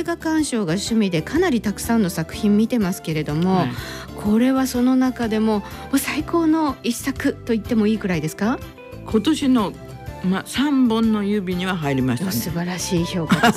画鑑賞が趣味でかなりたくさんの作品見てますけれども、 はい、 これはその中でも最高の一作と言ってもいいくらいですか？ 今年の3本の指には入りましたね。 素晴らしい評価です